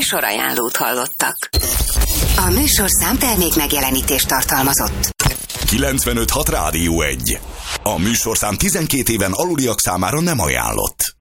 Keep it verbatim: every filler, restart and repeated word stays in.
műsorajánlót hallottak. A műsorszám termék megjelenítést tartalmazott. kilencvenöt hat Rádió egy. A műsorszám tizenkét éven aluliak számára nem ajánlott.